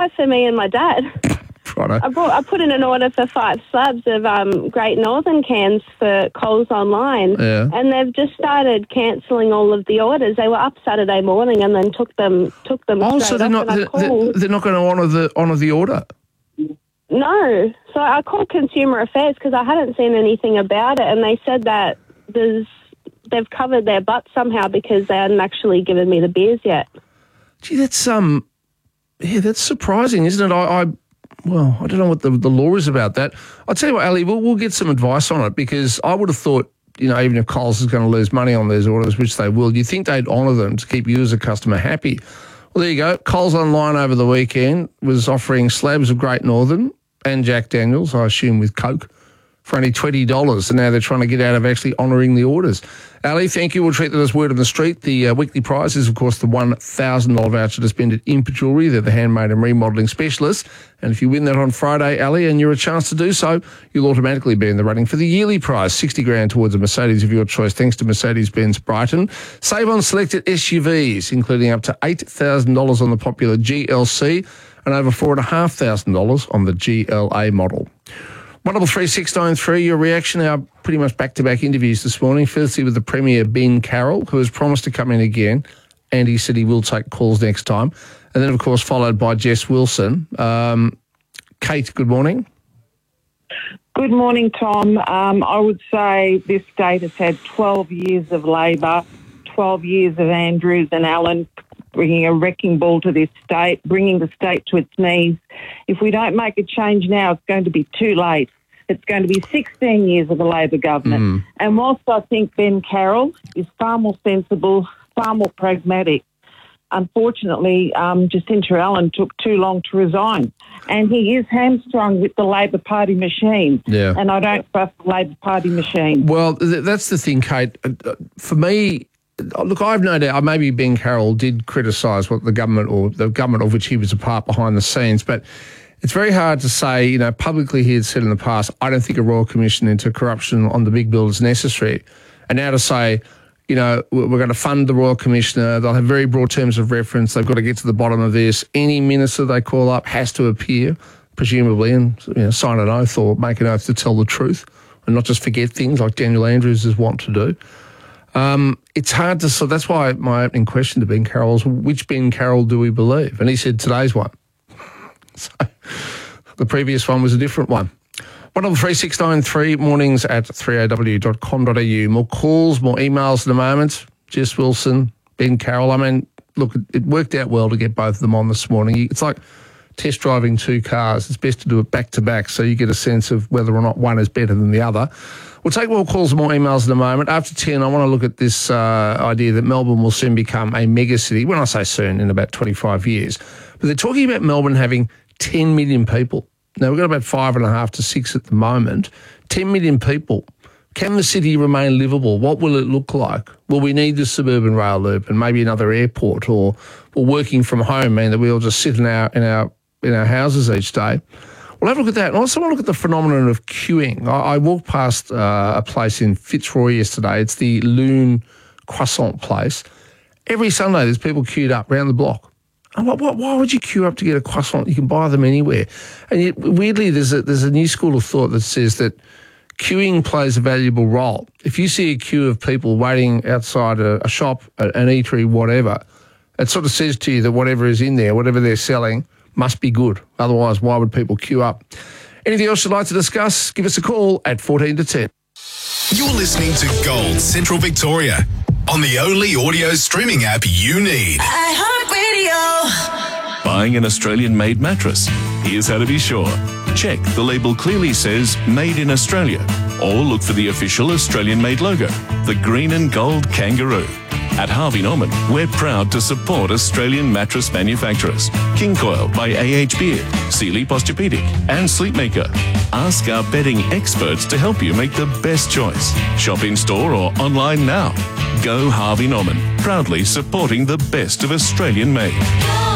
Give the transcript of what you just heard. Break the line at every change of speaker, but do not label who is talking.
5 for me and my dad.
Righto.
I put in an order for 5 slabs of Great Northern cans for Coles Online, and they've just started cancelling all of the orders. They were up Saturday morning and then took them
Oh,
straight
so they're
off.
they're not going to honour the order?
No. So I called Consumer Affairs because I hadn't seen anything about it, and they said that they've covered their butts somehow because they hadn't actually given me the beers yet.
Gee, that's that's surprising, isn't it? Well, I don't know what the law is about that. I'll tell you what, Ali, we'll get some advice on it, because I would have thought, even if Coles is going to lose money on these orders, which they will, you'd think they'd honour them to keep you as a customer happy. Well, there you go. Coles Online over the weekend was offering slabs of Great Northern and Jack Daniels, I assume with Coke, for only $20, and now they're trying to get out of actually honouring the orders. Ali, thank you. We'll treat that as word on the street. The weekly prize is, of course, the $1,000 voucher to spend at Imp Jewellery. They're the handmade and remodelling specialists. And if you win that on Friday, Ali, and you're a chance to do so, you'll automatically be in the running for the yearly prize, $60,000 towards a Mercedes of your choice, thanks to Mercedes-Benz Brighton. Save on selected SUVs, including up to $8,000 on the popular GLC and over $4,500 on the GLA model. 133 your reaction, our pretty much back-to-back interviews this morning. Firstly with the Premier, Ben Carroll, who has promised to come in again, and he said he will take calls next time. And then, of course, followed by Jess Wilson. Kate, good morning.
Good morning, Tom. I would say this state has had 12 years of Labor, 12 years of Andrews and Allen bringing a wrecking ball to this state, bringing the state to its knees. If we don't make a change now, it's going to be too late. It's going to be 16 years of a Labor government. And whilst I think Ben Carroll is far more sensible, far more pragmatic, unfortunately, Jacinta Allen took too long to resign. And he is hamstrung with the Labor Party machine.
Yeah.
And I don't trust the Labor Party machine.
Well, that's the thing, Kate. For me, look, I've no doubt maybe Ben Carroll did criticise what the government, or the government of which he was a part, behind the scenes, but it's very hard to say, publicly he had said in the past, I don't think a Royal Commission into corruption on the big bill is necessary. And now to say, we're going to fund the Royal Commissioner, they'll have very broad terms of reference, they've got to get to the bottom of this, any minister they call up has to appear, presumably, and sign an oath or make an oath to tell the truth and not just forget things like Daniel Andrews is wont to do. It's hard to, so that's why my opening question to Ben Carroll is, which Ben Carroll do we believe? And he said today's one. So the previous one was a different one. 133 mornings at 3aw.com.au. More calls, more emails in a moment. Jess Wilson, Ben Carroll. I mean, look, it worked out well to get both of them on this morning. It's like test driving two cars. It's best to do it back to back so you get a sense of whether or not one is better than the other. We'll take more calls and more emails in a moment. After 10, I want to look at this idea that Melbourne will soon become a mega city. When I say soon, in about 25 years. But they're talking about Melbourne having 10 million people. Now, we've got about 5.5 to 6 at the moment. 10 million people. Can the city remain livable? What will it look like? Will we need the suburban rail loop and maybe another airport, or working from home mean that we all just sit in our houses each day? We'll have a look at that. And also want to look at the phenomenon of queuing. I walked past a place in Fitzroy yesterday. It's the Loon Croissant place. Every Sunday there's people queued up around the block. Why would you queue up to get a croissant? You can buy them anywhere. And yet, weirdly, there's a new school of thought that says that queuing plays a valuable role. If you see a queue of people waiting outside a shop, an eatery, whatever, it sort of says to you that whatever is in there, whatever they're selling, must be good. Otherwise, why would people queue up? Anything else you'd like to discuss? Give us a call at 14 to 10.
You're listening to Gold Central Victoria on the only audio streaming app you need.
iHeartRadio.
Buying an Australian-made mattress? Here's how to be sure. Check the label clearly says Made in Australia, or look for the official Australian-made logo, the green and gold kangaroo. At Harvey Norman, we're proud to support Australian mattress manufacturers. King Coil by A.H. Beard, Sealy Posturepedic and Sleepmaker. Ask our bedding experts to help you make the best choice. Shop in-store or online now. Go Harvey Norman, proudly supporting the best of Australian made.